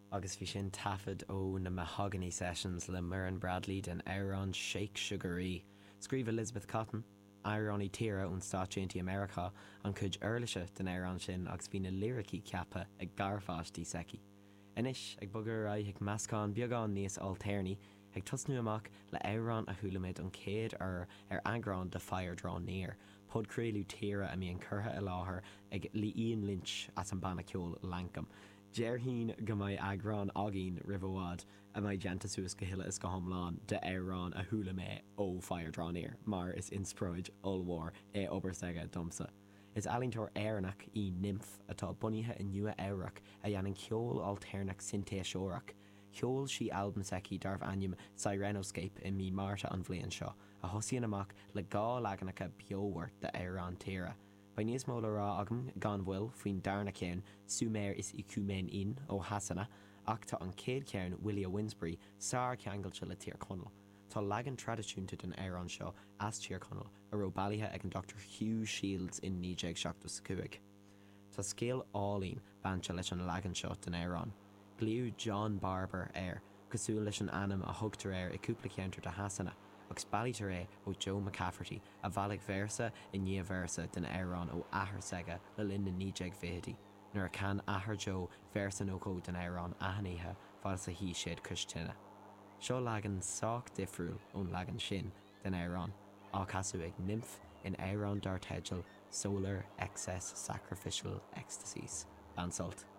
agus bhí sin tafad ó na Mahogany Sessions le Murren Bradley den Éireann Shake Sugarí. Scríomh Elizabeth Cotton, Éireannaí tíre ón Stáit America an chuid uirlise den Éireann sin agus bhí na lyricí ceapa ag garfáistí seici. Inis ag bugur ag meascán beagán níos alternaí ag tusnú amach le Éireann a thulamid an céad ar agrán de Fire Draw Near, pod creaú tíre a míon curtha i láthair ag Líon Lynch as an banna ceol Lancam. Dearhín go mbeidh agrán agén ribhád a mbeidh genta suas go hiile is go thomláin de Éireann a thula mé ó Fire Draw Near, mar is inspróid olmhór é obairsaige domsa. Is alíntóir éireannach í nymph atá bunithe in nua éireach a dhéanann ceol alternach sintéiseoireach. Ceol sí album seici darbh ainm Sirenoscape i mí Marta an bhliain seo, a thosaíonn amach le gá leaganacha beohhairt de Éireann tíre. Ba níos mó le rá agam gan bhfuil faoin darna céann Sumer is i cúméin in ó Hasana, ach tá an céad céann Willia Winsbury sár ceangailte le tír conal. Tá leagan tradiisiúnta den Éireann seo as tír conal a raibh bailithe ag an Dr. Hugh Shields in 1975. Tá scéal álín bainte leis an leagan seo den Éireann. Glíú John Barber cosúil leis an anam a thugtar i cúpla ceantar de Hasana, agus bailítar ó Joe McCafferty a bhailg versa i níomh versa den Éireann ó Athair Sega le linn na 1950. Nuair a can Athair Joe versa nócó den Éireann aithnaithe fáil sa hí siad cristina. Seo leagan sách difriúil ón leagan sin den Éireann, á casú ag nymph in Éireann d'Arteideal Solar Excess Sacrificial Ecstasies. Ansalt.